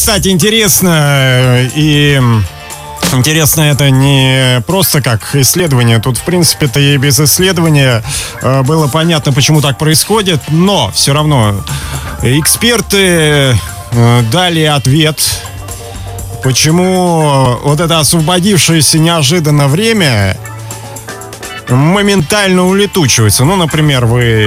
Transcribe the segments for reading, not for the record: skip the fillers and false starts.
Кстати, интересно это не просто как исследование. Тут, в принципе-то, и без исследования было понятно, почему так происходит. Но все равно эксперты дали ответ, почему вот это освободившееся неожиданно время моментально улетучивается. Ну, например,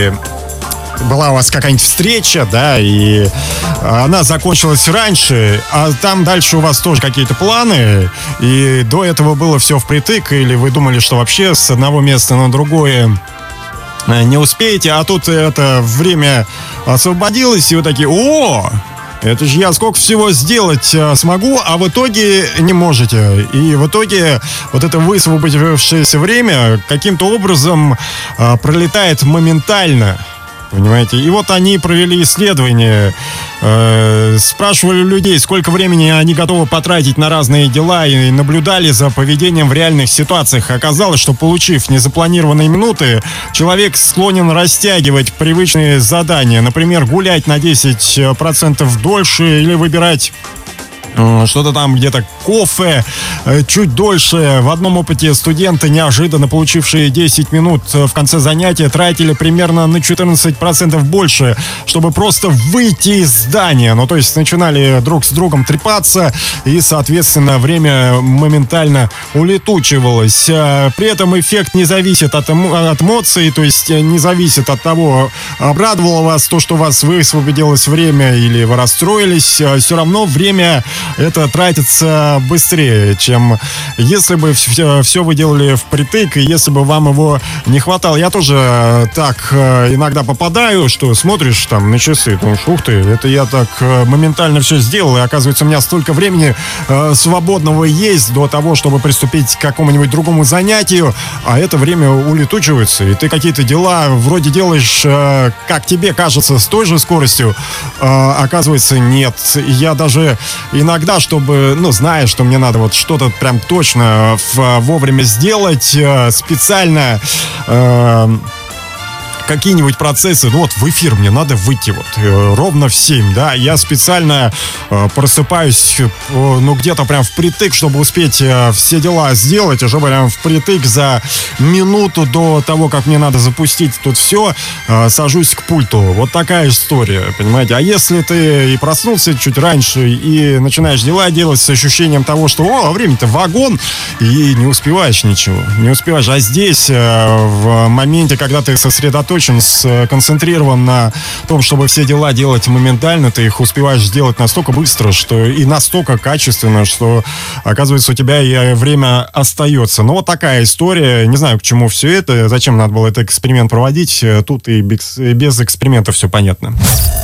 была у вас какая-нибудь встреча, да, и она закончилась раньше, а там дальше у вас тоже какие-то планы, и до этого было все впритык, или вы думали, что вообще с одного места на другое не успеете, а тут это время освободилось, и вы такие: о, это же я сколько всего сделать смогу, а в итоге не можете. И в итоге вот это высвободившееся время каким-то образом пролетает моментально. Понимаете? И вот они провели исследование, спрашивали людей, сколько времени они готовы потратить на разные дела, и наблюдали за поведением в реальных ситуациях. Оказалось, что, получив незапланированные минуты, человек склонен растягивать привычные задания. Например, гулять на 10% дольше или выбирать что-то там, где-то кофе чуть дольше. В одном опыте студенты, неожиданно получившие 10 минут в конце занятия, тратили примерно на 14% больше, чтобы просто выйти из здания. Ну, то есть начинали друг с другом трепаться, и, соответственно, время моментально улетучивалось. При этом эффект не зависит от эмоций, то есть не зависит от того, обрадовало вас то, что у вас высвободилось время, или вы расстроились. Все равно время это тратится быстрее, чем если бы все вы делали впритык, и если бы вам его не хватало. Я тоже так иногда попадаю, что смотришь там на часы, думаешь: ух ты, это я так моментально все сделал, и оказывается, у меня столько времени свободного есть до того, чтобы приступить к какому-нибудь другому занятию, а это время улетучивается, и ты какие-то дела вроде делаешь, как тебе кажется, с той же скоростью, оказывается, нет. Я даже иногда, чтобы, зная, что мне надо вот что-то прям точно вовремя сделать, специально какие-нибудь процессы, вот в эфир мне надо выйти ровно в 7, да, я специально просыпаюсь, где-то прям впритык, чтобы успеть все дела сделать, уже прям впритык за минуту до того, как мне надо запустить тут все, сажусь к пульту. Вот такая история, понимаете. А если ты и проснулся чуть раньше и начинаешь дела делать с ощущением того, что время-то вагон, и не успеваешь ничего, не успеваешь. А здесь, в моменте, когда ты сосредоточен, сконцентрирован на том, чтобы все дела делать моментально, ты их успеваешь сделать настолько быстро, что и настолько качественно, что, оказывается, у тебя и время остается. Вот такая история. Не знаю, к чему все это, зачем надо было этот эксперимент проводить. Тут и без эксперимента все понятно.